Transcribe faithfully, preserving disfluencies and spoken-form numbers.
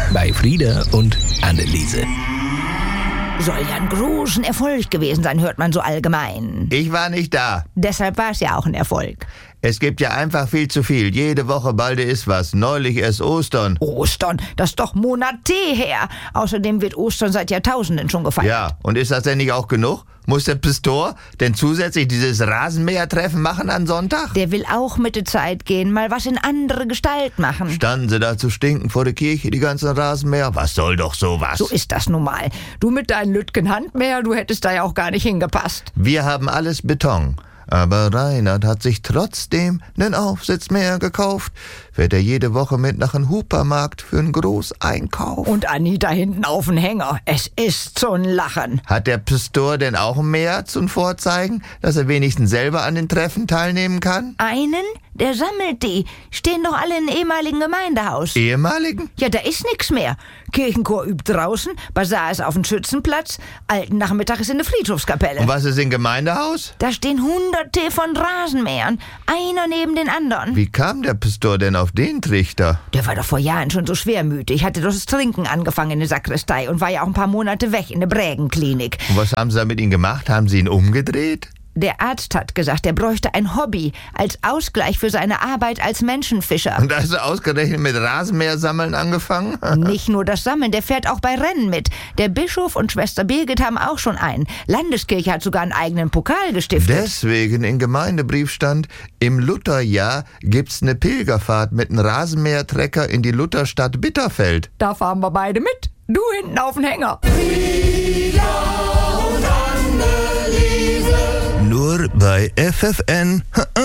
bei Frieda und Anneliese. Soll ja ein großen Erfolg gewesen sein, hört man so allgemein. Ich war nicht da. Deshalb war es ja auch ein Erfolg. Es gibt ja einfach viel zu viel. Jede Woche balde ist was. Neulich erst Ostern. Ostern, das ist doch Monate her. Außerdem wird Ostern seit Jahrtausenden schon gefeiert. Ja, und ist das denn nicht auch genug? Muss der Pastor denn zusätzlich dieses Rasenmähertreffen machen an Sonntag? Der will auch mit der Zeit gehen, mal was in andere Gestalt machen. Standen sie da zu stinken vor der Kirche, die ganzen Rasenmäher? Was soll doch sowas? So ist das nun mal. Du mit deinen Lütgen Handmäher, du hättest da ja auch gar nicht hingepasst. Wir haben alles Beton. Aber Reinhard hat sich trotzdem nen Aufsitzmäher gekauft. Fährt er jede Woche mit nach einem Hupermarkt für einen Großeinkauf. Und Anita hinten auf den Hänger. Es ist zum Lachen. Hat der Pastor denn auch ein Mäher zum Vorzeigen, dass er wenigstens selber an den Treffen teilnehmen kann? Einen? Der sammelt die. Stehen doch alle im ehemaligen Gemeindehaus. Ehemaligen? Ja, da ist nix mehr. Kirchenchor übt draußen, Basar ist auf dem Schützenplatz, alten Nachmittag ist in der Friedhofskapelle. Und was ist im Gemeindehaus? Da stehen hunderte von Rasenmähern, einer neben den anderen. Wie kam der Pastor denn auf den Trichter? Der war doch vor Jahren schon so schwermütig, hatte doch das Trinken angefangen in der Sakristei und war ja auch ein paar Monate weg in der Brägenklinik. Und was haben sie da mit ihm gemacht? Haben sie ihn umgedreht? Der Arzt hat gesagt, er bräuchte ein Hobby als Ausgleich für seine Arbeit als Menschenfischer. Und da ist er ausgerechnet mit Rasenmähersammeln angefangen? Nicht nur das Sammeln, der fährt auch bei Rennen mit. Der Bischof und Schwester Birgit haben auch schon einen. Landeskirche hat sogar einen eigenen Pokal gestiftet. Deswegen im Gemeindebrief stand, im Lutherjahr gibt's eine Pilgerfahrt mit einem Rasenmähertrecker in die Lutherstadt Bitterfeld. Da fahren wir beide mit. Du hinten auf den Hänger. Nur bei F F N